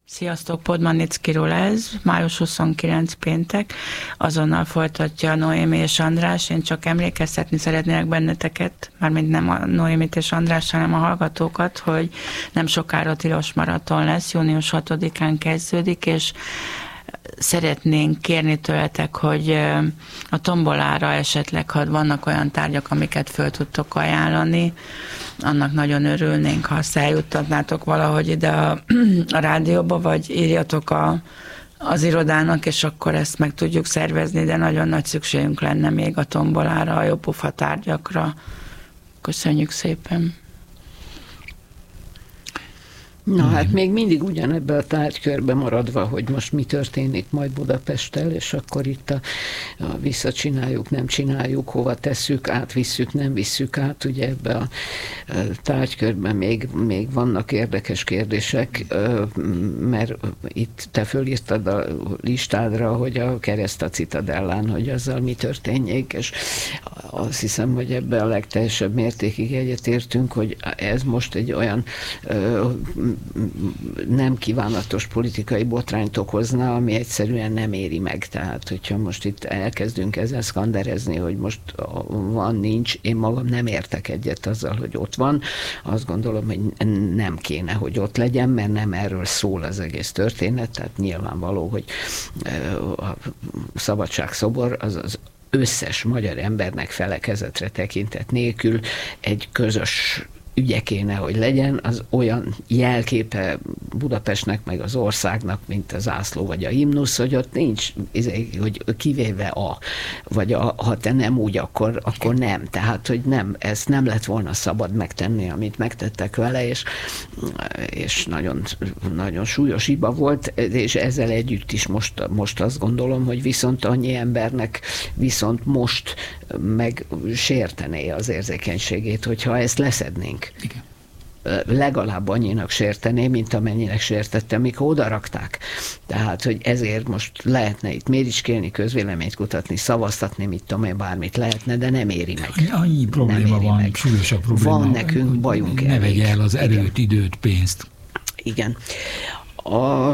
Sziasztok, Podmanickiról ez, május 29 péntek, azonnal folytatja Noémi és András, én csak emlékeztetni szeretnék benneteket, mármint nem a Noémit és András, hanem a hallgatókat, hogy nem sokára tilos maraton lesz, június 6-án kezdődik, és szeretnénk kérni tőletek, hogy a tombolára esetleg, ha vannak olyan tárgyak, amiket föl tudtok ajánlani, annak nagyon örülnénk, ha azt eljuttatnátok valahogy ide a rádióba, vagy írjatok az irodának, és akkor ezt meg tudjuk szervezni, de nagyon nagy szükségünk lenne még a tombolára, a jópofa tárgyakra. Köszönjük szépen! Na hát még mindig ugyanebben a tárgykörbe maradva, hogy most mi történik majd Budapesttel, és akkor itt a visszacsináljuk, nem csináljuk, hova tesszük, átvisszük, nem visszük át, ugye ebbe a tárgykörben még vannak érdekes kérdések, mert itt te fölírtad a listádra, hogy a Kereszt a Citadellán, hogy azzal mi történjék, és azt hiszem, hogy ebbe a legteljesebb mértékig egyetértünk, hogy ez most egy olyan nem kívánatos politikai botrányt okozna, ami egyszerűen nem éri meg. Tehát, hogyha most itt elkezdünk ezzel szkanderezni, hogy most van, nincs, én magam nem értek egyet azzal, hogy ott van. Azt gondolom, hogy nem kéne, hogy ott legyen, mert nem erről szól az egész történet. Tehát nyilvánvaló, hogy a szabadságszobor az összes magyar embernek felekezetre tekintet nélkül egy közös ügye kéne, hogy legyen, az olyan jelképe Budapestnek, meg az országnak, mint a zászló vagy a himnusz, hogy ott nincs, hogy kivéve vagy ha te nem úgy, akkor nem. Tehát, hogy nem, ezt nem lett volna szabad megtenni, amit megtettek vele, és nagyon, nagyon súlyos hiba volt, és ezzel együtt is most azt gondolom, hogy viszont annyi embernek viszont most meg sértené az érzékenységét, hogyha ezt leszednénk. Igen. Legalább annyinak sértené, mint amennyinek sértettem, mikor odarakták. Tehát, hogy ezért most lehetne itt méricskélni, közvéleményt kutatni, szavaztatni, mit tudom én, bármit lehetne, de nem éri meg. Annyi probléma van, meg. Súlyosabb probléma. Van nekünk bajunk. Ne vegye el az erőt, időt, pénzt. Igen. A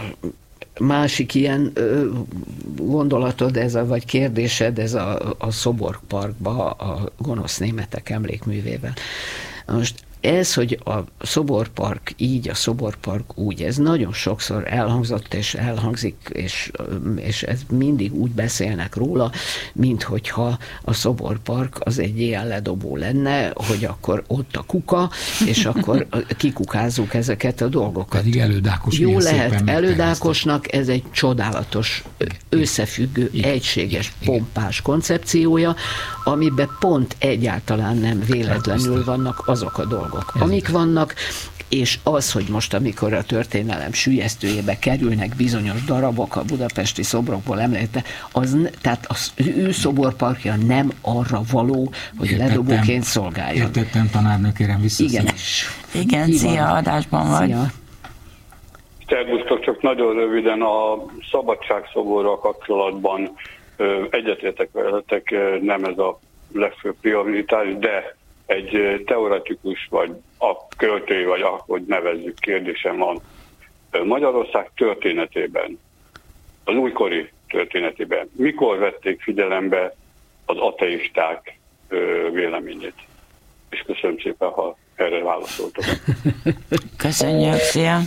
másik ilyen gondolatod, vagy kérdésed, ez a Szoborparkba, a gonosz németek emlékművével. Most ez, hogy a Szoborpark így, a Szoborpark úgy, ez nagyon sokszor elhangzott, és elhangzik, és ez mindig úgy beszélnek róla, minthogyha a Szoborpark az egy ilyen ledobó lenne, hogy akkor ott a kuka, és akkor kikukázzuk ezeket a dolgokat. Pedig Elődákos jó lehet Elődákosnak, ez egy csodálatos, összefüggő, egységes, pompás koncepciója, amiben pont egyáltalán nem véletlenül vannak azok a dolgok, amik vannak, és az, hogy most, amikor a történelem süllyesztőjébe kerülnek bizonyos darabok a budapesti szobrokból említette, tehát az ő szoborparkja nem arra való, hogy ledobóként szolgáljon. Értettem, tanárnő, kérem visszaszól. Igen, szia, adásban vagy. Szia. Szervusztok, csak nagyon röviden a szabadságszoborral kapcsolatban egyetértek veletek, nem ez a legfőbb prioritás, de egy teoretikus, vagy a költői, vagy ahogy nevezzük, kérdésem van. Magyarország történetében, az újkori történetében mikor vették figyelembe az ateisták véleményét? És köszönöm szépen, ha erre válaszoltok. Köszönjük, szia!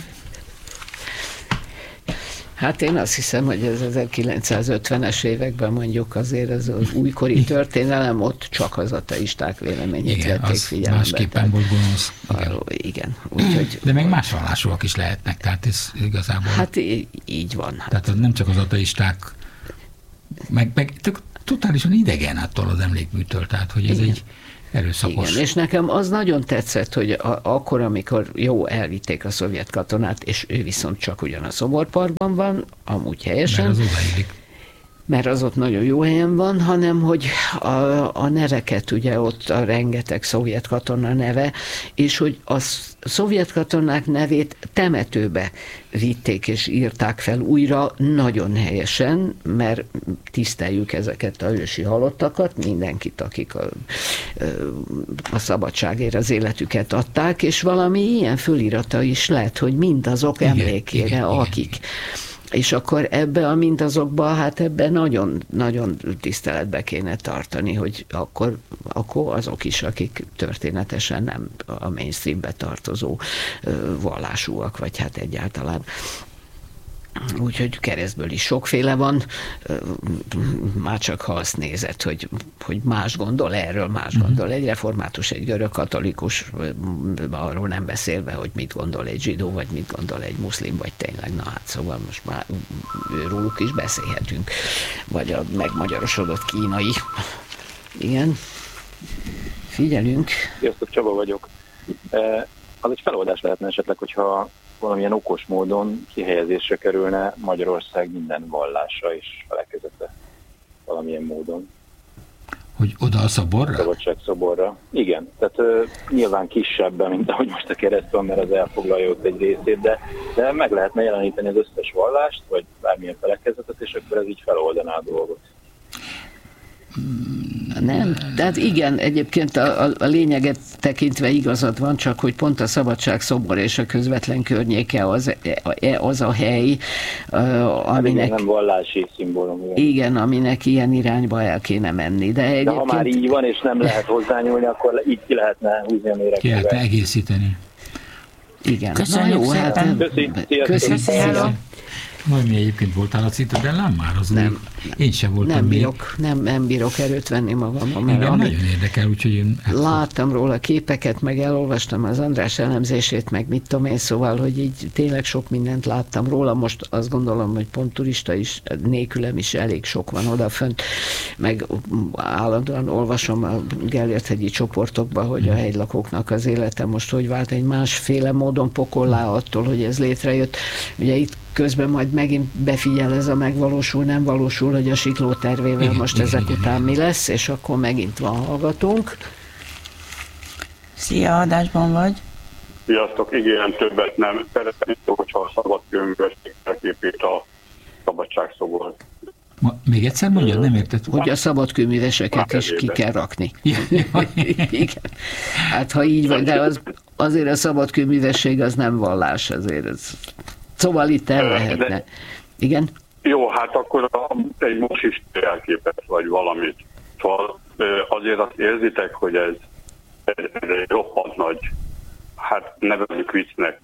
Hát én azt hiszem, hogy ez 1950-es években mondjuk azért az újkori történelem, ott csak az ateisták véleményét vették figyelembe. Másképpen volt gonosz. Igen. Úgyhogy, de még más vallásúak is lehetnek, tehát ez igazából... Hát így van. Hát. Tehát nem csak az ateisták, meg totálisan idegen attól az emlékműtől, tehát hogy ez egy erőszakos. Igen, és nekem az nagyon tetszett, hogy akkor, amikor elvitték a szovjet katonát, és ő viszont csak ugyan a Szoborparkban van, amúgy helyesen. Mert az odaillik. mert az ott nagyon jó helyen van, hanem hogy a neveket, ugye ott a rengeteg szovjet katona neve, és hogy a szovjet katonák nevét temetőbe vitték és írták fel újra nagyon helyesen, mert tiszteljük ezeket a ősi halottakat, mindenkit, akik a szabadságért az életüket adták, és valami ilyen fölirata is lett, hogy mindazok emlékére, akik. És akkor ebbe a mindazokba, hát ebben nagyon, nagyon tiszteletbe kéne tartani, hogy akkor azok is, akik történetesen nem a mainstreambe tartozó vallásúak, vagy hát egyáltalán. Úgyhogy keresztből is sokféle van, már csak ha azt nézed, hogy más gondol erről, más gondol egy református, egy görög katolikus, arról nem beszélve, hogy mit gondol egy zsidó, vagy mit gondol egy muszlim, vagy tényleg, na hát szóval most már róluk is beszélhetünk, vagy a megmagyarosodott kínai. Igen, figyelünk. Sziasztok, Csaba vagyok. Az egy feloldás lehetne esetleg, hogyha valamilyen okos módon kihelyezésre kerülne Magyarország minden vallása és felekezete valamilyen módon. Hogy oda a szoborra? Szabadságszoborra. Igen, tehát nyilván kisebben, mint ahogy most a kereszt van, mert az elfoglalja ott egy részét, de meg lehetne jeleníteni az összes vallást, vagy bármilyen felekezetet, és akkor ez így feloldaná a dolgot. Nem, tehát igen, egyébként a lényeget tekintve igazad van, csak hogy pont a szabadságszobor és a közvetlen környéke az a hely, aminek... Nem vallási szimbólum. Igen, aminek ilyen irányba el kéne menni. De ha már így van, és nem lehet hozzányúlni, akkor így ki lehetne húzni a méregével. Ki lehetne egészíteni. Igen. Köszönjük szépen. Köszönjük. Majd mi egyébként voltál a Citadellán már? Nem. Én sem voltam nem bírok erőt venni magamon. Engem nagyon érdekel, úgyhogy én... Láttam róla képeket, meg elolvastam az András elemzését, meg mit tudom én, szóval, hogy így tényleg sok mindent láttam róla. Most azt gondolom, hogy pont turista is, nélkülem is elég sok van odafönt, meg állandóan olvasom a Gellért-hegyi csoportokban, hogy a helylakóknak az élete most hogy vált egy másféle módon pokollá attól, hogy ez létrejött. Ugye itt közben majd megint befigyel ez a megvalósul, nem valósul, hogy a Sikló tervével igen, most ezek után mi lesz, és akkor megint van hallgatónk. Szia, adásban vagy. Sziasztok, igen, többet nem. Szeretnék, hogyha a szabadkőművesség épít a szabadságszobor. Még egyszer mondjad, nem érted? Hogy a szabadkőműveseket is ki kell rakni. Igen. Hát ha így van, de azért a szabadkőművesség az nem vallás, azért ez... Szóval itt el lehetne. Igen? Jó, hát akkor egy mosist elképes, vagy valamit. Szóval azért azt érzitek, hogy ez egy roppant nagy, hát nevezzük viccnek.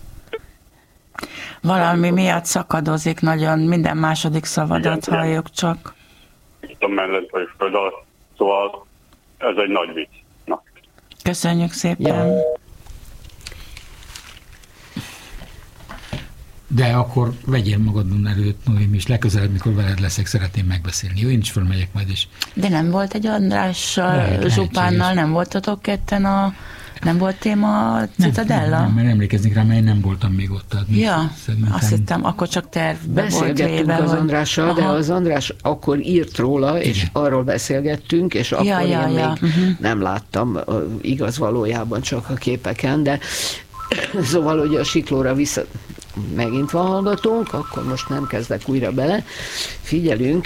Valami miatt szakadozik nagyon, minden második szavadat igen, halljuk csak. Itt a mellett, vagy föld alatt. Szóval ez egy nagy vicc. Na. Köszönjük szépen. Ja. De akkor vegyél magadon előtt, Noémi, és legközelebb, mikor veled leszek, szeretném megbeszélni. Jó, én is fölmegyek majd is. De nem volt egy Andrással, Zsupánnal, nem voltatok ketten nem volt téma a Citadella? Nem, mert emlékeznék rá, mert én nem voltam még ott. Ja, azt hittem, akkor csak tervbe volt véve. Az Andrással, de az András akkor írt róla, és igen, arról beszélgettünk, és akkor én még nem láttam, igaz valójában csak a képeken, de szóval, hogy a Siklóra megint van hallgatónk, akkor most nem kezdek újra bele. Figyelünk.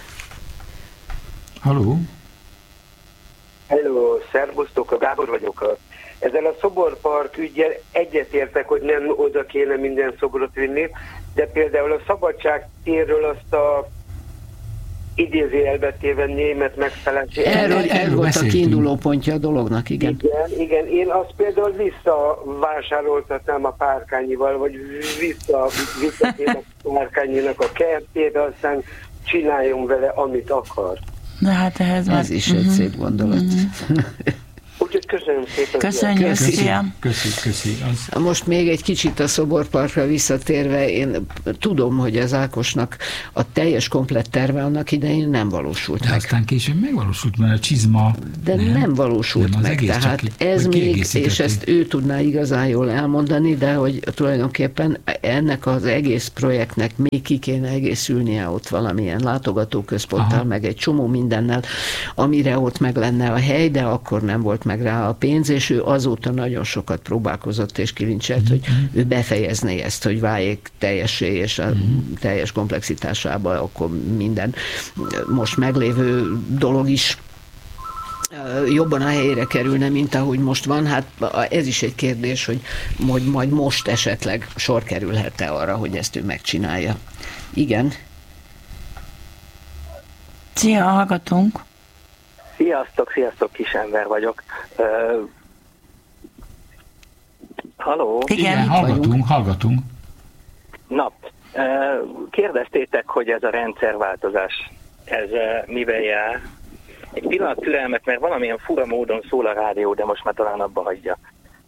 Halló? Hello, szervusztok, a Gábor vagyok. Ezzel a szoborpark üggyel egyetértek, hogy nem oda kéne minden szobrot vinni, de például a Szabadság térről azt a idézőjelbe téve német megfelelés. Erről volt a kiinduló pontja a dolognak, igen. Igen, én azt például visszavásároltatnám a Párkányival, vagy visszatérek a Párkányinak a kertébe, aztán csináljon vele, amit akar. Na hát ez is egy szép gondolat. Úgyhogy köszönöm szépen. Köszönjük, köszönjük. Most még egy kicsit a szoborparkra visszatérve, én tudom, hogy az Ákosnak a teljes komplett terve annak idején nem valósult de meg. Aztán később megvalósult, mert a csizma... De nem valósult meg, tehát ez még, és ezt ő tudná igazán jól elmondani, de hogy tulajdonképpen ennek az egész projektnek még ki kéne egészülnie ott valamilyen látogatóközponttal, meg egy csomó mindennel, amire ott meg lenne a hely, de akkor nem volt meg rá a pénz, és ő azóta nagyon sokat próbálkozott és kilincselt, hogy ő befejezné ezt, hogy váljék teljessé, és a teljes komplexitásába akkor minden most meglévő dolog is jobban a helyére kerülne, mint ahogy most van. Hát ez is egy kérdés, hogy majd most esetleg sor kerülhet-e arra, hogy ezt ő megcsinálja. Igen. Szia, hallgatunk. Sziasztok, Kisember vagyok. Halló? Igen, hallgatunk. Na, kérdeztétek, hogy ez a rendszerváltozás, ez mivel jár? Egy pillanat türelmet, mert valamilyen fura módon szól a rádió, de most már talán abba hagyja.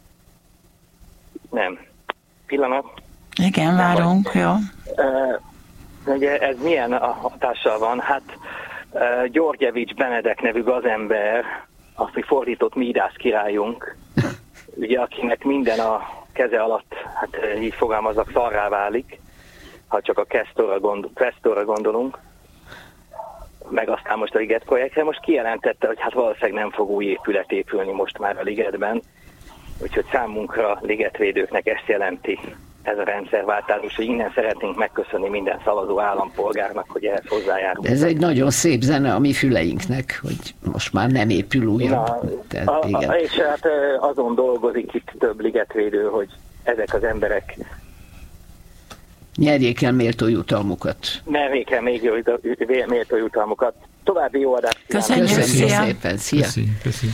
Nem. Pillanat. Igen, várunk, jó. Ugye ez milyen hatással van? Hát Györgyevics Benedek nevű gazember, aki fordított Mídász királyunk, ugye akinek minden a keze alatt, hát így fogalmazok, szarrá válik, ha csak a Questorra gondolunk, meg aztán most a Liget projektre, most kijelentette, hogy hát valószínűleg nem fog új épület épülni most már a Ligetben, úgyhogy számunkra ligetvédőknek ezt jelenti ez a rendszerváltás, és hogy innen szeretnénk megköszönni minden szavazó állampolgárnak, hogy ehhez hozzájárul. Ez egy nagyon szép zene a mi füleinknek, hogy most már nem épül újabb. És hát azon dolgozik itt több ligetvédő, hogy ezek az emberek nyerjék el méltó jutalmukat. Nyerjék el még méltó jutalmukat. További jó adást. Köszönjük szépen. Szia. Köszönjük.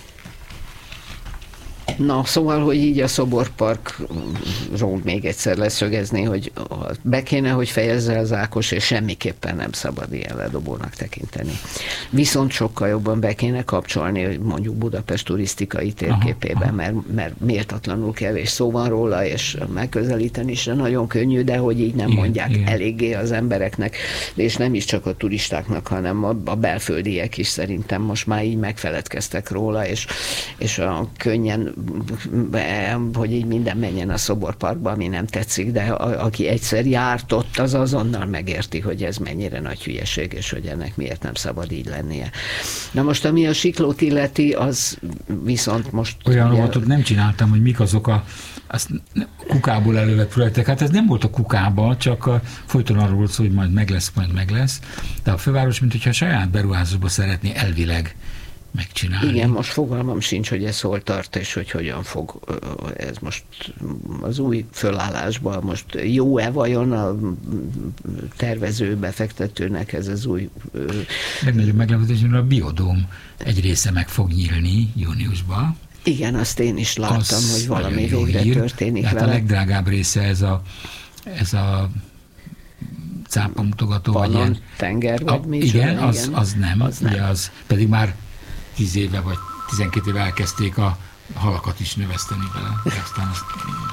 Na, szóval, hogy így a szoborparkról még egyszer leszögezni, hogy be kéne, hogy fejezze az Ákos, és semmiképpen nem szabad ilyen ledobónak tekinteni. Viszont sokkal jobban be kéne kapcsolni, mondjuk Budapest turisztikai térképében, mert méltatlanul kevés szó van róla, és megközelíteni is nagyon könnyű, de hogy így nem mondják eléggé az embereknek, és nem is csak a turistáknak, hanem a belföldiek is szerintem most már így megfeledkeztek róla, és a könnyen, hogy így minden menjen a szoborparkba, ami nem tetszik, de aki egyszer járt ott, az azonnal megérti, hogy ez mennyire nagy hülyeség, és hogy ennek miért nem szabad így lennie. Na most, ami a Siklót illeti, az viszont most... Olyan rovatot nem csináltam, hogy mik azok azt kukából elővett projektek. Hát ez nem volt a kukába, csak folyton arról volt szó, hogy majd meg lesz. De a főváros, mint hogyha saját beruházásba szeretné elvileg megcsinálni. Igen, most fogalmam sincs, hogy ez hol tart, és hogy hogyan fog ez most az új fölállásban most jó-e vajon a tervező befektetőnek ez az új... Legnagyobb meglepetés, hogy a biodóm egy része meg fog nyílni júniusban. Igen, azt én is láttam, hogy valami végre történik vele. Hát a legdrágább része ez a cápamutogató. Panon, tenger, vagy mi? Igen, az nem. Ugye az pedig már 10 éve vagy 12 éve elkezdték a halakat is növeszteni vele. Aztán azt...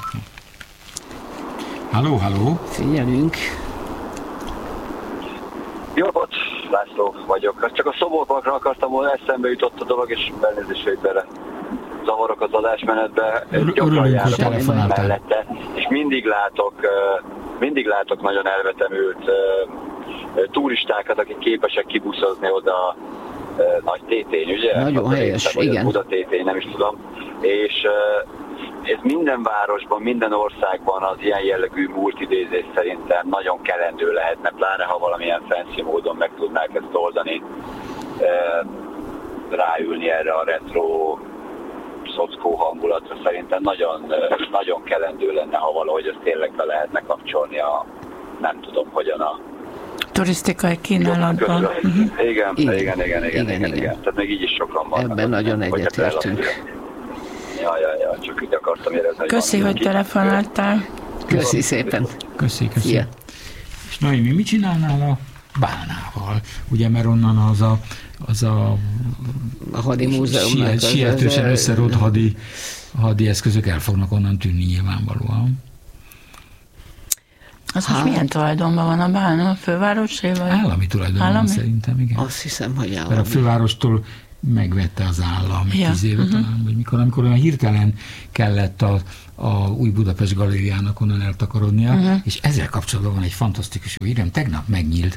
Halló? Figyelünk. Jó, bocs, László vagyok. Csak a szoborparkra akartam volna, eszembe jutott a dolog, és elnézést, hogy bele zavarok az adásmenetbe. Gyakran járok mellette, és mindig látok nagyon elvetemült turistákat, akik képesek kibuszozni oda Nagy Tétény, ugye? Nagyon helyes, igen. Buda Tétény, nem is tudom. És ez minden városban, minden országban az ilyen jellegű multidézés szerintem nagyon kelendő lehetne, pláne ha valamilyen fancy módon meg tudnák ezt oldani, ráülni erre a retro szockó hangulatra. Szerintem nagyon, nagyon kelendő lenne, ha valahogy ezt tényleg be lehetne kapcsolni a nem tudom hogyan a turisztikai kínálatban. Igen. Tehát még így is sokan vannak. Ebben nagyon egyetértünk. Ja, csak úgy akartam érezni. Köszi, hogy telefonáltál. Köszi szépen. Köszi. És Noémi, mit csinálnál a bálnával? Ugye, mert onnan az a hadi múzeumnak sietősen összerótt hadi eszközök el fognak onnan tűnni nyilvánvalóan. Az most milyen tulajdonban van a bálna? A fővárosé? Állami tulajdonban szerintem, igen. Azt hiszem, hogy állami. Mert a fővárostól megvette az állam 10 éve talán, vagy amikor olyan hirtelen kellett a Új Budapest Galériának onnan eltakarodnia, és ezzel kapcsolatban van egy fantasztikus jó hírem. Tegnap megnyílt,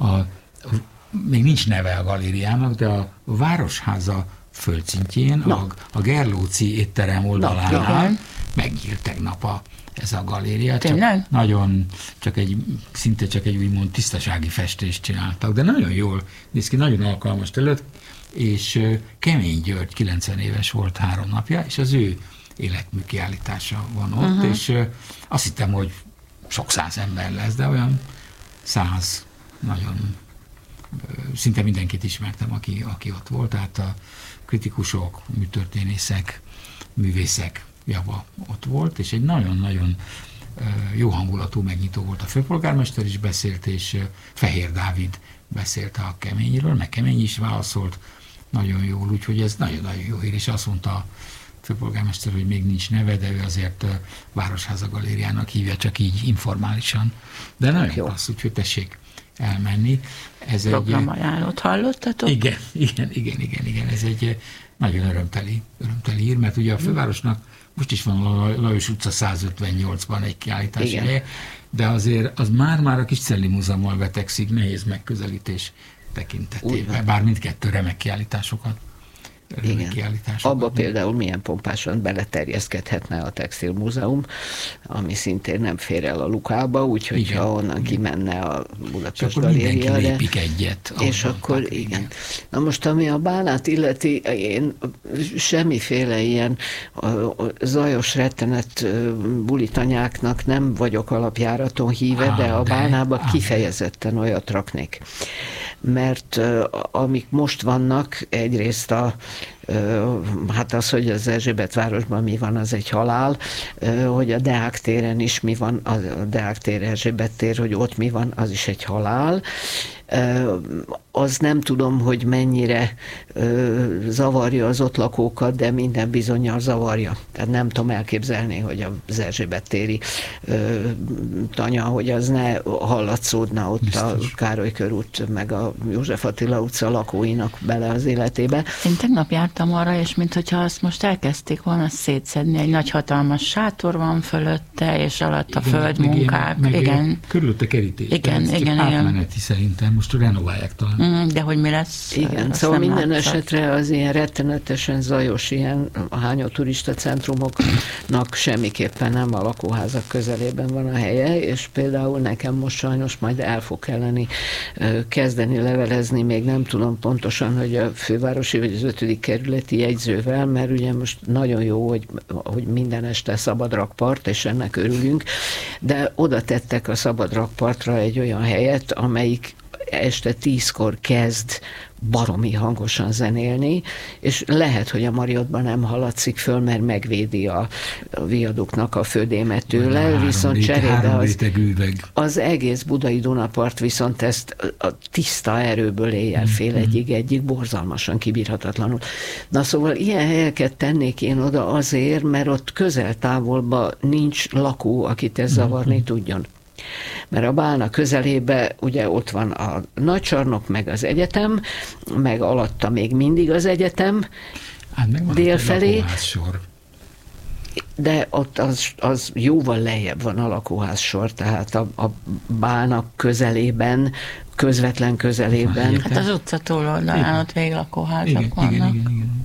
még nincs neve a galériának, de a Városháza földszintjén, a Gerlóci étterem oldalánál megnyílt tegnap ez a galéria. Nagyon szinte csak egy úgymond tisztasági festést csináltak, de nagyon jól néz ki, nagyon alkalmas terület, és Kemény György 90 éves volt 3 napja, és az ő életmű kiállítása van ott, és azt hittem, hogy sok száz ember lesz, de olyan 100 nagyon szinte mindenkit ismertem, aki ott volt, tehát a kritikusok, műtörténészek, művészek java ott volt, és egy nagyon-nagyon jó hangulatú megnyitó volt. A főpolgármester is beszélt, és Fehér Dávid beszélt a Keményről, meg Kemény is válaszolt nagyon jól, úgyhogy ez nagyon-nagyon jó hír, és azt mondta a főpolgármester, hogy még nincs neve, de ő azért Városháza Galériának hívja, csak így informálisan. De nagyon jó klassz, úgyhogy tessék elmenni. Ez programajánlót hallottatok? Igen. Ez egy nagyon örömteli hír, mert ugye a fővárosnak most is van a Lajos utca 158-ban egy kiállítási helye, de azért az már a Kiscelli Múzeummal vetekszik, nehéz megközelítés tekintetében, bár mindkettő remek kiállításokat. Abba például milyen pompásan beleterjeszkedhetne a Textilmúzeum, ami szintén nem fér el a lukába, úgyhogy ha onnan kimenne a Budapest Galéria. Lépik egyet. És akkor igen. Na most, ami a Bálnát illeti, én semmiféle ilyen zajos rettenet bulitanyáknak nem vagyok alapjáraton híve, de a Bálnába kifejezetten olyat raknék. Mert amik most vannak, egyrészt hát az, hogy az Erzsébetvárosban mi van, az egy halál, hogy a Deák téren is mi van, a Deák tér, Erzsébet tér, hogy ott mi van, az is egy halál. Az nem tudom, hogy mennyire zavarja az ott lakókat, de minden bizonnyal zavarja. Tehát nem tudom elképzelni, hogy az Erzsébet téri tanya, hogy az ne hallatszódna ott biztos. A Károly körút, meg a József Attila utca lakóinak bele az életébe. Én tegnap jártam arra, és minthogyha azt most elkezdték volna szétszedni, egy nagy hatalmas sátor van fölötte, és alatt a földmunkák. Igen. Körülötte kerítés. Igen. Átmeneti szerintem, most renoválják talán. De hogy mi lesz? Igen, szóval minden esetre az ilyen rettenetesen zajos, ilyen hányó turista centrumoknak semmiképpen nem a lakóházak közelében van a helye, és például nekem most sajnos majd el fog kelleni kezdeni levelezni, még nem tudom pontosan, hogy a fővárosi vagy az 5. kerületi jegyzővel, mert ugye most nagyon jó, hogy minden este szabad rakpart, és ennek örülünk, de oda tettek a szabad rakpartra egy olyan helyet, amelyik este 10-kor kezd baromi hangosan zenélni, és lehet, hogy a Mariotban nem hallatszik föl, mert megvédi a viaduknak a födémet tőle, viszont cserébe az egész budai Dunapart viszont ezt a tiszta erőből éjjel fél egyig borzalmasan kibírhatatlanul. Na szóval ilyen helyeket tennék én oda azért, mert ott közel-távolban nincs lakó, akit ez zavarni tudjon. Mert a Bálna közelébe ugye ott van a nagycsarnok, meg az egyetem, meg alatta még mindig az egyetem, délfelé. De ott az jóval lejjebb van a lakóházsor, tehát a Bálna közelében, közvetlen közelében. Hát az utca túloldalán ott végig lakóházak vannak. Igen.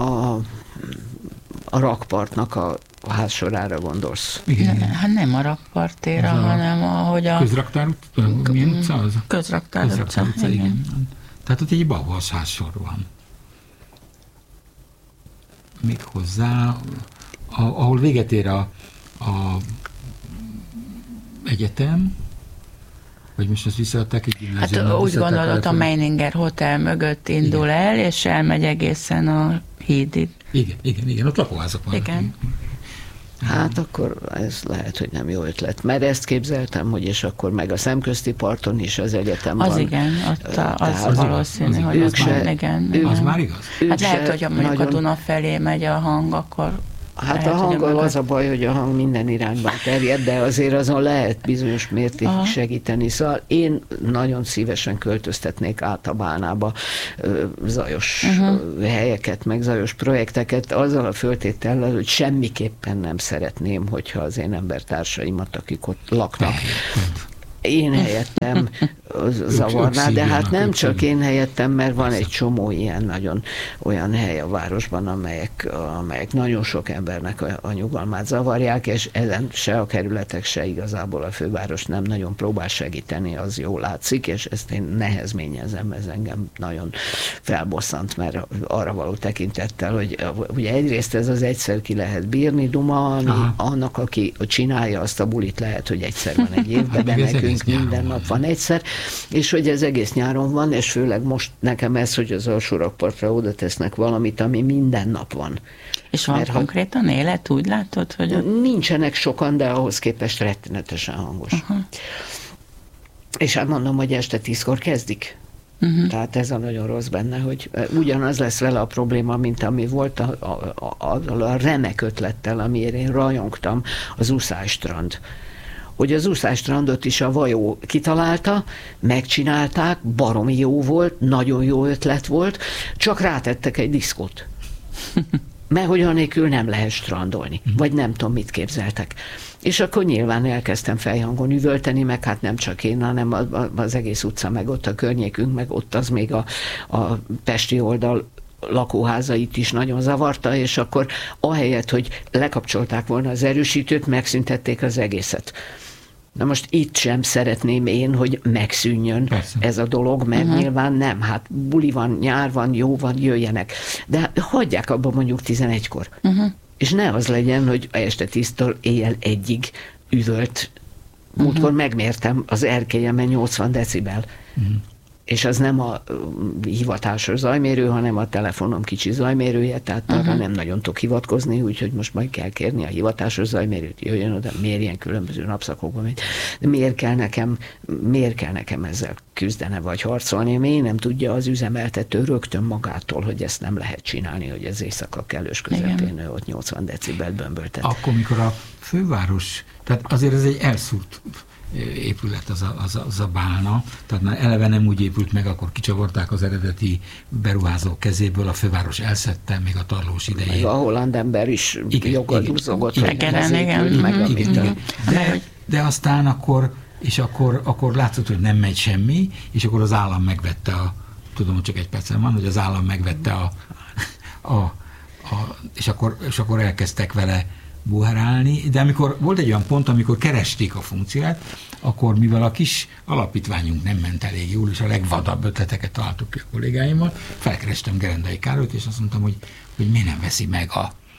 A rakpartnak a házsorára gondolsz? Hát nem a rakpartéra, hanem ahogy a... Közraktár utca? Milyen utca az? Közraktár utca, igen. Tehát ott egy Bauhaus házsor van. Még hozzá, ahol véget ér a egyetem, vagy most ezt visszaadták egy gimnáziumnak? Hát úgy gondolod, a Meininger Hotel mögött indul el, és elmegy egészen a hídig. Igen, ott lakóházak vannak. Igen. Hát akkor ez lehet, hogy nem jó ötlet. Mert ezt képzeltem, hogy és akkor meg a Szemközti parton is az egyetem az van. Igen, ott az valószínű, hogy az már igaz? Hát lehet, hogy mondjuk a Duna felé megy a hang, akkor Hát a hanggal az a baj, hogy a hang minden irányban terjed, de azért azon lehet bizonyos mértékig segíteni. Szóval én nagyon szívesen költöztetnék át a Bálnába zajos helyeket, meg zajos projekteket, azzal a föltétellel, hogy semmiképpen nem szeretném, hogyha az én embertársaimat, akik ott laknak, én helyettem zavarná, de hát nem csak én helyettem, mert van egy csomó ilyen nagyon olyan hely a városban, amelyek nagyon sok embernek a nyugalmát zavarják, és ezen se a kerületek, se igazából a főváros nem nagyon próbál segíteni, az jól látszik, és ezt én nehezményezem, ez engem nagyon felbosszant, mert arra való tekintettel, hogy ugye egyrészt ez az egyszer ki lehet bírni duma, ami annak, aki csinálja azt a bulit, lehet, hogy egyszer van egy évben, de nekünk minden nap van egyszer, és hogy ez egész nyáron van, és főleg most nekem ez, hogy az alsó rakpartra oda tesznek valamit, ami minden nap van. És van konkrétan élet, úgy látod, hogy... Nincsenek sokan, de ahhoz képest rettenetesen hangos. És hát mondom, hogy este 10-kor kezdik. Tehát ez a nagyon rossz benne, hogy ugyanaz lesz vele a probléma, mint ami volt a remek ötlettel, amiért én rajongtam, az úszástrand. Hogy az úszástrandot is a Vajó kitalálta, megcsinálták, baromi jó volt, nagyon jó ötlet volt, csak rátettek egy diszkót. Mert hogy anélkül nem lehet strandolni, vagy nem tudom, mit képzeltek. És akkor nyilván elkezdtem fejhangon üvölteni, meg hát nem csak én, hanem az egész utca, meg ott a környékünk, meg ott az még a pesti oldal lakóházait is nagyon zavarta, és akkor ahelyett, hogy lekapcsolták volna az erősítőt, megszüntették az egészet. Na most itt sem szeretném én, hogy megszűnjön ez a dolog, mert nyilván nem. Hát buli van, nyár van, jó van, jöjjenek. De hagyják abba mondjuk 11-kor. És ne az legyen, hogy este 10-től éjjel 1-ig üvölt. Múltkor megmértem az erkélyemen 80 decibel. És az nem a hivatásos zajmérő, hanem a telefonom kicsi zajmérője, tehát arra nem nagyon tudok hivatkozni, úgyhogy most majd kell kérni a hivatásos zajmérőt, jöjjön oda, mérjen különböző napszakokban. De miért kell nekem ezzel küzdene vagy harcolni? Én nem tudja az üzemeltető rögtön magától, hogy ezt nem lehet csinálni, hogy az éjszaka kellős közepén ott 80 decibelt bömböltet. Akkor, mikor a főváros, tehát azért ez egy elszúrt épület az a Bálna, tehát már eleve nem úgy épült meg, akkor kicsavarták az eredeti beruházók kezéből, a főváros elszedte még a Tarlós idején. Meg a holland ember is joggal húzogott, de aztán akkor látszott, hogy nem megy semmi, és akkor az állam megvette tudom, hogy csak egy percen van, hogy az állam megvette és akkor elkezdtek vele buherálni, de amikor volt egy olyan pont, amikor keresték a funkciót, akkor mivel a kis alapítványunk nem ment elég jól, és a legvadabb ötleteket találtuk ki a kollégáimmal, felkerestem Gerendai Károlyt, és azt mondtam, hogy miért nem veszi meg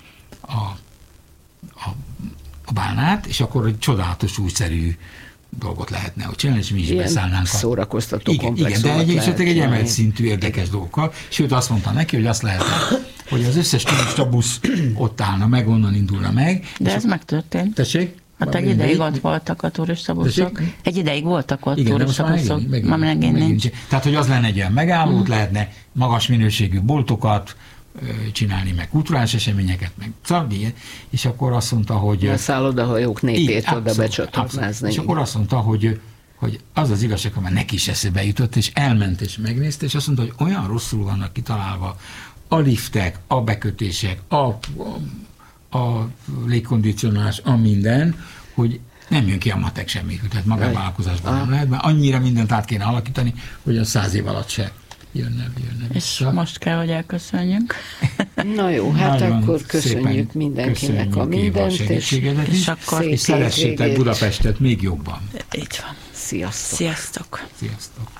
a Bálnát, és akkor egy csodálatos újszerű dolgot lehetne ott csinálni, és mi is beszállnánk. Szórakoztató komplexumot. Igen, de egy emelt szintű érdekes dolgokkal. Sőt, azt mondta neki, hogy azt lehetne, hogy az összes turista busz ott állna meg, onnan indulna meg. De ez megtörtént. Tessék? Hát egy ideig ott voltak a turista buszok. Egy ideig voltak ott turista buszok. Megint nincs. Tehát, hogy az lenne egy olyan megállót, lehetne magas minőségű boltokat csinálni, meg kulturális eseményeket, meg és akkor azt mondta, hogy... A szállodahajók népét oda becsatornázni. És akkor azt mondta, hogy az az igazság, hogy neki is eszébe jutott, és elment és megnézte, és azt mondta, hogy olyan rosszul vannak kitalálva a liftek, a bekötések, a légkondicionálás, a minden, hogy nem jön ki a matek semmi, tehát magánvállalkozásban nem lehet, mert annyira mindent át kéne alakítani, hogy a 100 év alatt se jönne és most kell, hogy elköszönjünk. Na jó, hát nagyon akkor köszönjük mindenkinek a mindent, és akkor szeressétek Budapestet még jobban. Így van. Sziasztok. Sziasztok.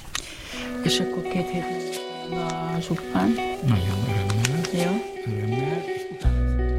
És akkor 2 hét a Zsuppán. Nagyon örömmel. Jó. Örömmel.